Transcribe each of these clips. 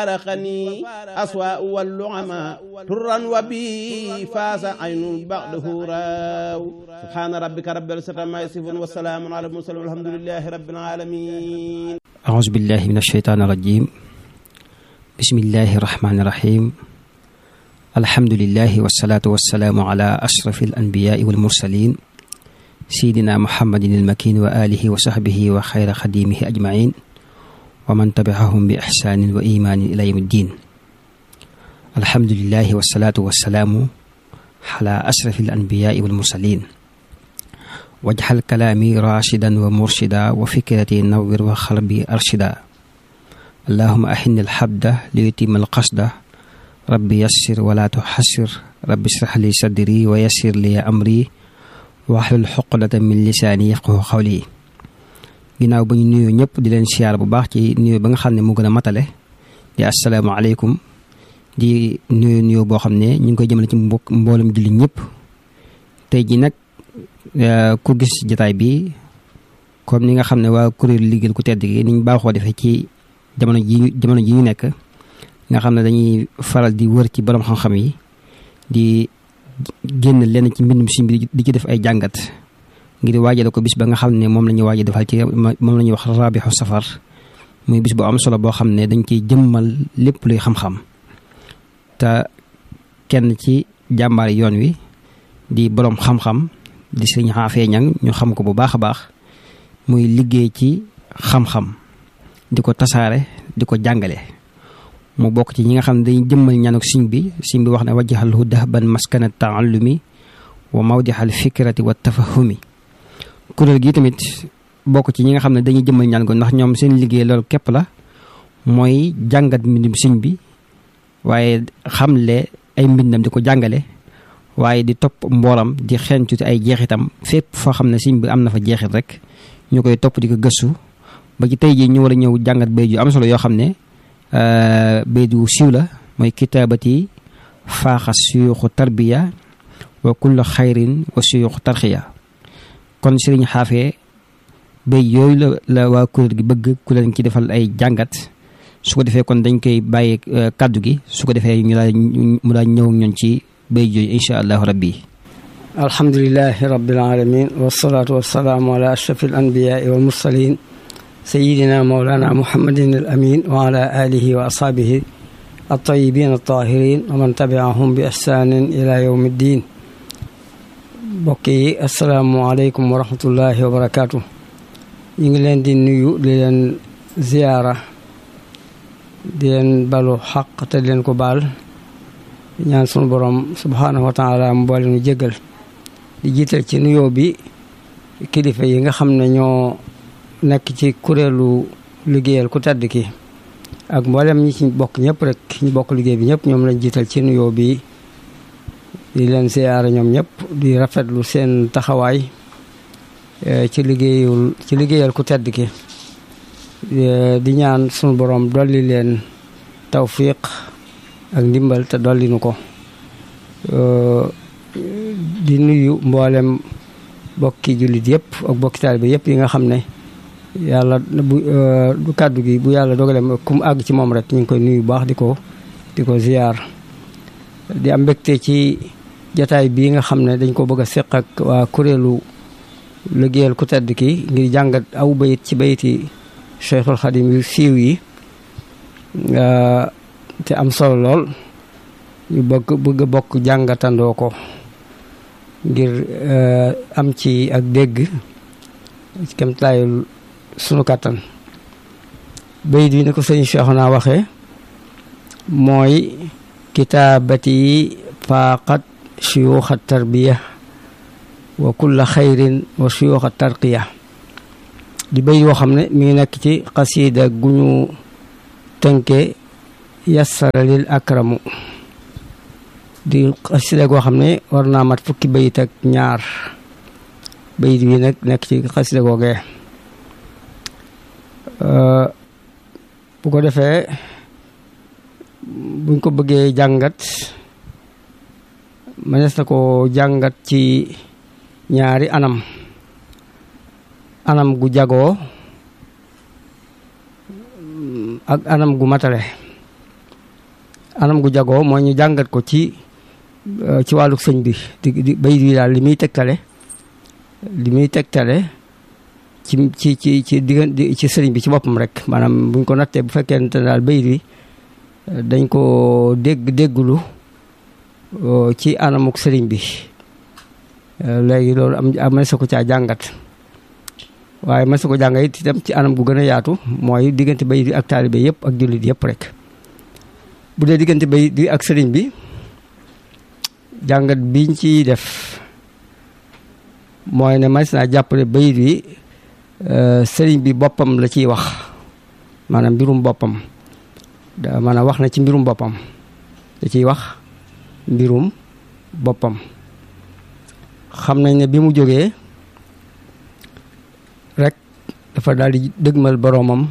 فارقني أسواء واللعماء ترا وبي فاز عين بعده راو سبحان ربك رب العزة عما يصفون والسلام على المرسلين والحمد لله رب العالمين. أعوذ بالله من الشيطان الرجيم. بسم الله الرحمن الرحيم. الحمد لله والصلاة والسلام على أشرف الأنبياء والمرسلين سيدنا محمد المكين وآله وصحبه وخير خديمه أجمعين ومن تبعهم بإحسان وإيمان إلى يوم الدين. الحمد لله والصلاة والسلام على أشرف الأنبياء والمرسلين واجعل كلامي راشدا ومرشدا وفكرتي نور وقلبي أرشدا. اللهم أحن الحبد ليتم القصد ربي يسر ولا تحسر ربي اشرح لي صدري ويسر لي أمري واحلل عقدة من lisaani yafqahu qawli. ginnaaw ba ñu nuyoo ñëpp di leen siyaar bu baax ci nuyoo ba nga xam ne mu gën a matale di asalaamaaleykum di nuyoo boo xam ne ñu ngi koy jëmale ci mboolem julli ñëpp. tey ji nag ku gis jotaay bi comme ni nga xam ne waa kuréelu liggéeyal ku tedd gi niñ baaxoo defee ci jamono ji ñu nekk nga xam ne dañuy faral di wër ci borom xam-xam yi di génn lenn ci mbindum si bi di ci def ay jàngat ngir waajale ko bis ba nga xam ne moom la ñuy waaj defal ci moom la ñuy wax Rabihu Safar muy bis bu am solo boo xam ne dañ ciy jëmmal lépp luy xam-xam. te kenn ci jàmbaar yoon wi di borom xam-xam di Sëriñ Xaafee Ñaŋ ñu xam ko bu baax a baax muy liggéey ci xam-xam di ko tasaare di ko jàngale. mu bokk ci ñi nga xam ne dañuy jëmmal ñaanuk siñ bi wax ne wajjahalhu dahban maskana taallumi wa mawdihal fikrati wa tafahumi. kuréel gi tamit bokk ci ñi nga xam ne dañuy jëmmal ñaan ko ndax ñoom seen liggéey loolu képp la mooy jàngat mbindum siñ bi waaye xamle ay mbindam di ko jàngale waaye di topp mbooram di xencu ci ay jeexitam fépp foo xam ne siñ bi am na fa jeexit rek ñu koy topp di ko gëstu ba ci tey jii ñu war a ñëw jàngat bay ju am solo yoo xam ne bayt wu siiw la mooy kitaabati faaxa suyuxu tarbiya wa kullu xayrin wa suyuxu tarxiya. kon Sëriñ Xaafee bay yooyu la waa kuréel gi bëgg ku leen ci defal ay jàngat su ko defee kon dañ koy bàyyi kàddu gi su ko defee mu daa ñëw ñun ci bay jooyu insha allahu rabbi. alhamdulilahi rabbil alamin wasalaatu wasalaamu ala ashrafil anbiyaai wal mursalin sayidina mawlana muhammadin al amin wa ala alihi wa ashaabihi at-tayyibin at-tahirin wa man tabi'ahum bi ihsanin ila yawmi ddin. mbokk yi asalaamualeykum wa rahmatullahi wa barakaatu. ñu ngi leen di nuyu di leen ziyaara di leen balu xaq te di leen ko baal ñaan sunu borom subhaanahu wa taala mu boole nu jéggal di jiital ci nuyoo bi kilifa yi nga xam ne ñoo nekk ci kuréelu liggéeyal ku tedd ki ak mboolem ñi ci bokk ñëpp rek ñu bokk liggéey bi ñëpp ñoom lañ jiital ci nuyoo bi di leen siyaara ñoom ñëpp di rafetlu seen taxawaay ci liggéeyal ku tedd ki di ñaan sunu borom dolli leen tawfiq ak ndimbal te dolli nu ko di nuyu mboolem bokki jullit yëpp ak bokki taalibe yëpp yi nga xam ne yàlla du kàddu gi bu yàlla dogaleem ku mu àgg ci moom rek ñu ngi koy nuyu bu baax di ko ziyaar di am mbégte ci jataay bii nga xam ne dañ ko bëgg a seq ak waa kuréelu liggéeyal ku tedd ki ngir jàngat aw bayit ci bayiti Cheikhul Xadim yu siiw yi te am solo lool ñu bëgg bokk jàngatandoo ko ngir am ci ak dégg kemtaayul sunu kàttan. bayit bi ni ko sëñ Cheikhouna waxee mooy kitaabati faaqat suyuuxa tarbiya wa kulla xayrin wa suyuuxa tarqiya. di bayit woo xam ne mi ngi nekk ci xasiida gu ñu tënke yassara lil akramu di xasiida goo xam ne war naa mat fukki bayit ak ñaar. bayit bi nag nekk ci xasiida googee bu ko defee buñ ko bëggee jàngat mënees na ko jàngat ci ñaari anam gu jagoo ak anam gu matale. anam gu jagoo mooy ñu jàngat ko ci wàllu sëñ bi di bayit wi daal li muy tegtale ci diggante ci sëriñ bi ci boppam rek maanaam buñ ko nattee bu fekkente ne daal bayit wi dañ ko déggulu ci anamuk sëriñ bi léegi loolu am na sa ko caa jàngat waaye ma sa ko jàngat it itam ci anam gu gën a yaatu mooy diggante bayit wi ak taalibe yëpp ak jullit yëpp rek bu dee diggante bayit wi ak sëriñ bi jàngat biñ ci def mooy ne mas naa jàppale bayit wi sëriñ bi boppam la ciy wax maanaam mbirum boppam maanaam wax na ci mbirum boppam da ciy wax mbirum boppam xam nañ ne bi mu jógee rek dafa daal di dëgmal boroomam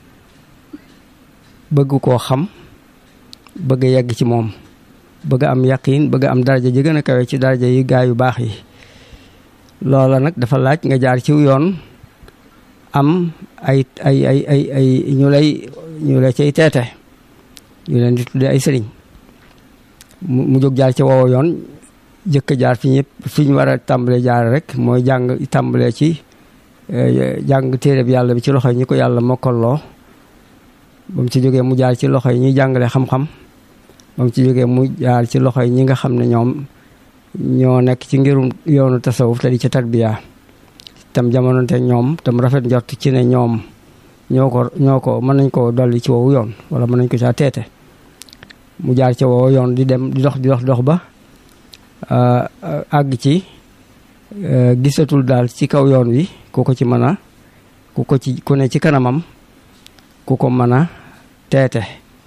bëgg koo xam bëgg a yegg ci moom bëgg a am yaqiin bëgg a am daraja ji gën a kawe ci daraja yi gaa yu baax yi loola nag dafa laaj nga jaar ci yoon am ay ñu lay cay teete ñu leen di tuddee ay sëriñ mu jóg jaar ci woowu yoon jëkk jaar fi ñu war a tàmbalee jaar rek mooy tàmbalee ci jàng téere bi yàlla bi ci loxo yi ñi ko yàlla mokkalloo ba mu ci jógee mu jaar ci loxo yi ñuy jàngale xam-xam ba mu ci jógee mu jaar ci loxo yi ñi nga xam ne ñoom ñoo nekk ci ngirum yoonu tasawuf te di ci tarbiya tam jamono te ñoom tam rafet njort ci ne ñoom ñoo ko mën nañ ko dolli ci woowu yoon wala mën nañ ko caa teete mu jaar ci woowu yoon di dem di dox ba àgg ci gisatul daal ci kaw yoon wi ku ne ci kanamam ku ko mën a teete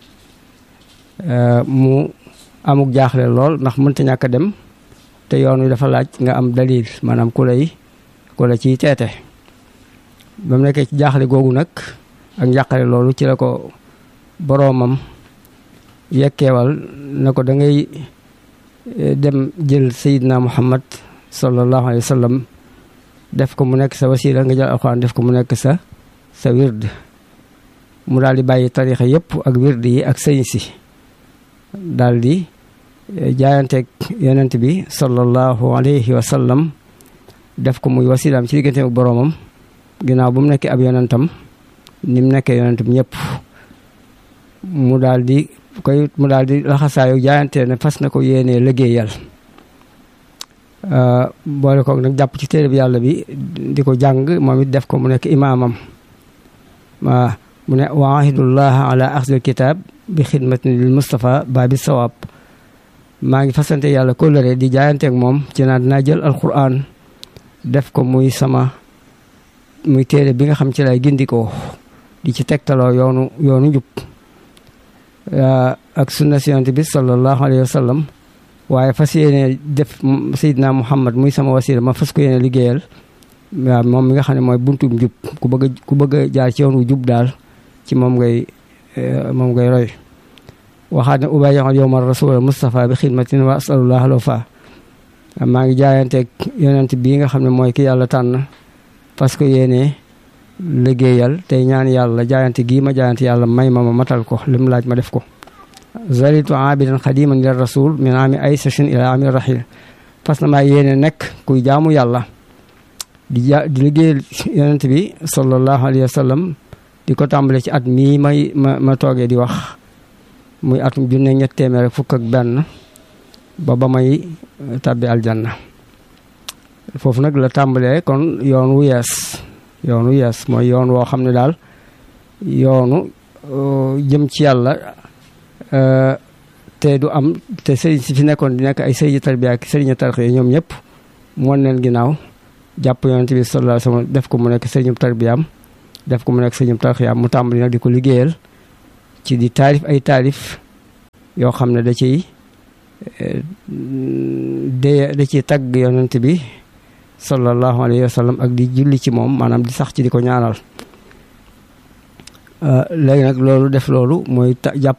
mu amuk jaaxle lool ndax mënta ñàkk a dem te yoon wi dafa laaj nga am dalil maanaam ku la ciy teete ba mu nekkee ci jaaxle googu nag ak njàqare loolu ci la ko boroomam yekkeewal na ko da ngay dem jël Seydina Muhammad sallallahu alayhi wa sallam def ko mu nekk sa wasila nga jël alxuraan def ko mu nekk sa wird mu daal di bàyyi tarixa yëpp ak wird yi ak sëñ si daal di jaayanteeg yonent bi sallallahu alayhi wa sallam def ko muy wasilaam ci diggante ak boroomam ginnaaw bu mu nekkee ab yonentam ni mu nekkee yonentam ñëpp mu daal di laxasaayu jaayante ne fas na ko yéenee liggéeyal boole koog nag jàpp ci téere bi yàlla bi di ko jàng moom it def ko mu nekk imaamam mu ne wa ahidullah ala axdil kitab bi xidmatin lil Mustafa baabi sawaab maa ngi fasante yàlla kóllëre di jaayanteeg moom ci naan dinaa jël alquran def ko muy téere bi nga xam ci lay gindikoo di ci tegtaloo yoonu njub ak sunna si yonent bi sallallahu alayhi wa sallam waaye fas yéene def Seydina Muhammad muy sama wasila ma fas ko yéene liggéeyal waaw moom mi nga xam ne mooy buntum njub ku bëgg a jaar ci yoonu jub daal ci moom ngay roy waxaat ne ubayyi'u yawma rasul Mustafa bi xidmatin wa asalullah alwafa maa ngi jaayanteeg yonent bii nga xam ne mooy ki yàlla tànn parce que yéene liggéeyal tey ñaan yàlla jaayante gii ma jaayante yàlla may ma matal ko lim laaj ma def ko zalitu abidan xadiman lir rasul min ami ay sachin ila ami rahil fas na maa yéene nekk kuy jaamu yàlla di liggéeyal yonent bi sallallahu alayhi wa sallam di ko tàmbale ci at mii ma toogee di wax muy atum 1901 ba may tabbi aljanna foofu nag la tàmbalee kon yoon wu yees mooy yoon woo xam ne daal yoonu jëm ci yàlla te du am te sëriñ si fi nekkoon di nekk ay sëriñu tarbiya ak sëriñu tarxiya ñoom ñëpp mu wan leen ginnaaw jàpp yonent bi sallallahu alayhi wasallam def ko mu nekk sëriñu tarbiyaam def ko mu nekk sëriñu tarxiyaam mu tàmbali nag di ko liggéeyal ci di taalif ay taalif yoo xam ne da ciy tagg yonent bi sallallahu alayhi wa sallam ak di julli ci moom maanaam di sax ci di ko ñaanal léegi nag loolu mooy jàpp